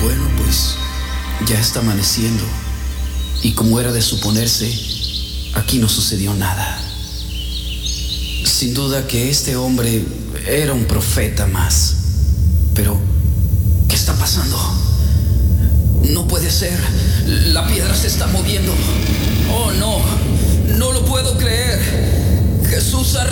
Bueno, pues ya está amaneciendo y como era de suponerse, aquí no sucedió nada. Sin duda que este hombre era un profeta más. Pero, ¿qué está pasando? No puede ser. La piedra se está moviendo. Oh, no. No lo puedo creer. Jesús ha